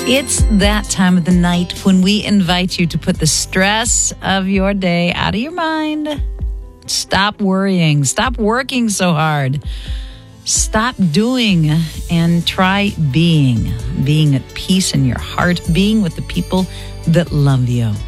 It's that time of the night when we invite you to put the stress of your day out of your mind. Stop worrying. Stop working so hard. Stop doing and try being. Being at peace in your heart. Being with the people that love you.